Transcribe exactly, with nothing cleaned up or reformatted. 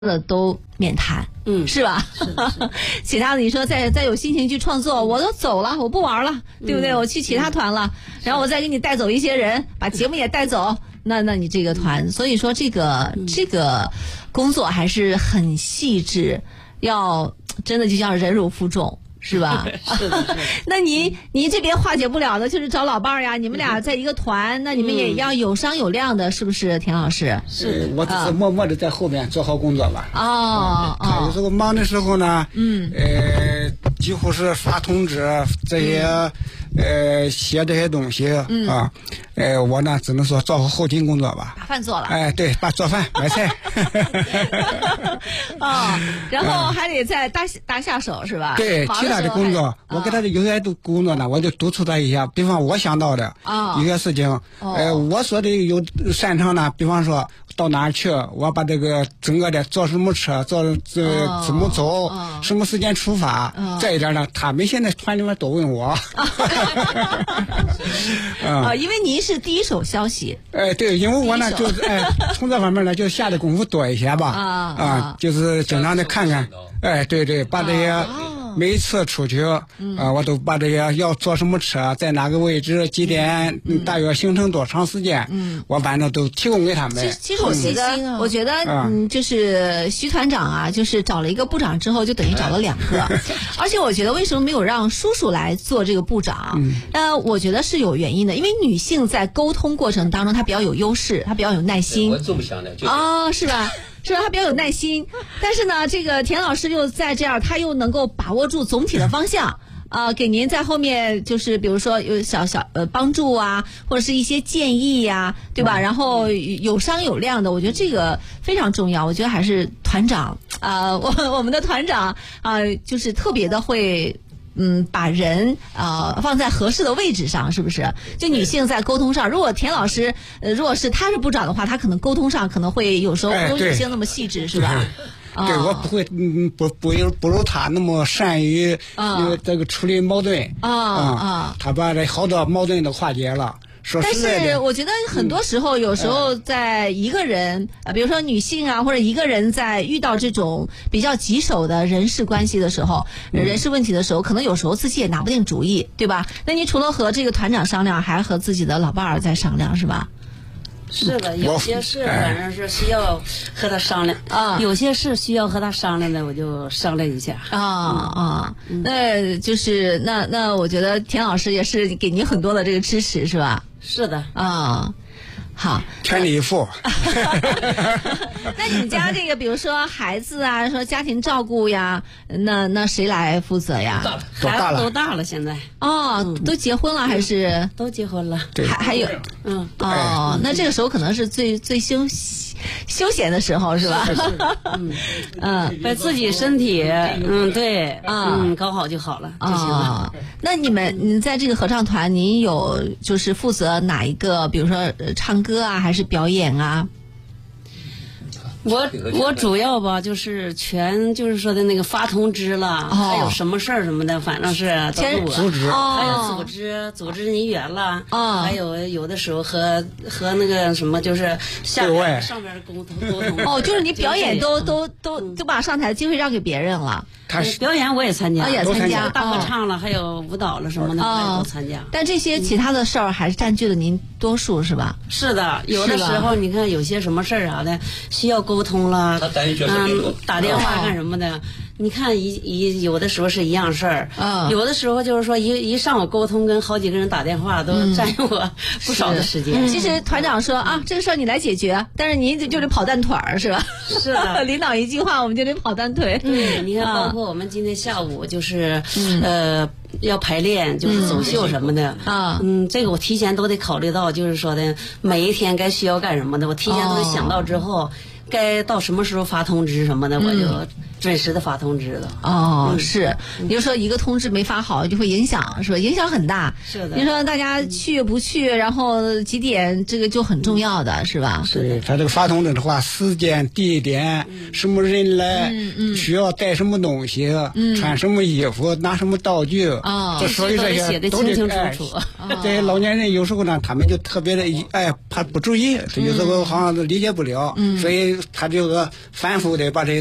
的都免谈， 嗯， 是吧？ 是的是的其他的你说再再有心情去创作，我都走了，我不玩了，对不对？ 嗯、 我去其他团了，然后我再给你带走一些人，把节目也带走。那那你这个团，所以说这个、嗯、这个工作还是很细致，要真的就像忍辱负重。是吧？ 是的，是的。 那您您这边化解不了的，就是找老伴儿呀。你们俩在一个团，那你们也要有商有量的，是不是，田老师？ 是，我只是默默的在后边做好工作吧。 哦， 他有时候忙的时候呢， 嗯， 呃，几乎是发通知这些，呃，写这些东西嗯啊，呃，我呢只能说做好后勤工作吧。 把饭做了。 哎，对，把做饭买菜。 哦，然后还得再搭搭下手是吧？ 对，其他的工作，我给他的有些的工作呢，我就督促他一下。比方我想到的一些事情，呃，我说的有擅长呢，比方说到哪儿去，我把这个整个的坐什么车，坐这怎么走，什么时间出发，这一点呢，他们现在团里面都问我。 啊，因为您是第一手消息。 哎，对，因为我呢就哎从这方面呢就下的功夫多一些吧。啊啊，就是经常的看看。哎，对对，把这些每一次出去啊、嗯呃，我都把这些要坐什么车，在哪个位置，几点，嗯、大约行程多长时间，嗯，我反正都提供给他们。 其其实我觉得，嗯、我觉得，嗯，就是徐团长啊，就是找了一个部长之后，就等于找了两个。而且我觉得，为什么没有让叔叔来做这个部长？嗯，呃，我觉得是有原因的，因为女性在沟通过程当中，她比较有优势，她比较有耐心。 我这么想的，就哦，是吧？是吧？他比较有耐心，但是呢，这个田老师又在这样，他又能够把握住总体的方向，啊、呃，给您在后面就是比如说有小小呃帮助啊，或者是一些建议呀、啊，对吧？然后有商有量的，我觉得这个非常重要。我觉得还是团长啊、呃，我我们的团长啊、呃，就是特别的会。嗯，把人啊、呃、放在合适的位置上，是不是？就女性在沟通上，如果田老师呃，如果是他是部长的话，他可能沟通上可能会有时候不如女性那么细致，是吧？ 对，我不会，嗯，不不有不如他那么善于呃这个处理矛盾啊啊， 他把这好多矛盾都化解了。 但是我觉得很多时候，有时候在一个人啊、嗯，比如说女性啊，或者一个人在遇到这种比较棘手的人事关系的时候、嗯、人事问题的时候，可能有时候自己也拿不定主意，对吧？那你除了和这个团长商量，还和自己的老伴儿在商量，是吧？ 是的，有些事反正是需要和他商量啊，有些事需要和他商量的，我就商量一下啊啊、嗯。那就是那那，我觉得田老师也是给您很多的这个支持，是吧？ 是的啊。好， 全力以赴。 那你们家这个，比如说孩子啊，说家庭照顾呀，那那谁来负责呀？ 孩子都大了，现在哦、嗯，都结婚了还是？ 都结婚了， 还还有， 嗯， 哦，那这个时候可能是最最休休闲的时候，是吧？ 嗯嗯，把自己身体，嗯，对，嗯，搞好就好了就行了。 那你们，你在这个合唱团，您有就是负责哪一个？比如说唱歌啊，还是表演啊？ 我我主要吧，就是全就是说的那个发通知了，哦、还有什么事儿什么的，反正是都是我。 组织， 哦、 还有组织组织人员了， 哦、 还有有的时候和和那个什么，就是下边上边沟通沟通。 哦，就是你表演都都都都把上台的机会让给别人了。 他是表演我也参加， 也参加大合唱了，还有舞蹈了什么的，我也都参加。 但这些其他的事儿还是占据了您多数，是吧？ 是的，有的时候你看有些什么事儿啥的需要沟通了，嗯，打电话干什么的。你看一一有的时候是一样事儿，嗯，有的时候就是说一一上午沟通跟好几个人打电话都占用我不少的时间。 其实团长说啊，这个事儿你来解决，但是您就得跑断腿儿，是吧？ 是的， 领导一句话我们就得跑断腿。 对，你看，包括我们今天下午就是呃要排练，就是走秀什么的啊，嗯，这个我提前都得考虑到，就是说的每一天该需要干什么的，我提前都得想到之后。该到什么时候发通知什么的，我就准时的发通知了。 哦，嗯、是，你就说一个通知没发好，就会影响，是吧？影响很大。 是的。 你说大家去不去，然后几点，这个就很重要的，是吧？ 对，他这个发通知的话，时间、地点，嗯、什么人来，嗯嗯、需要带什么东西，嗯、穿什么衣服，拿什么道具， 啊、 这所以这些都得清清楚楚。 这些老年人有时候呢，他们就特别的哎，怕不注意，有时候好像理解不了，所以。 他就是反复的把这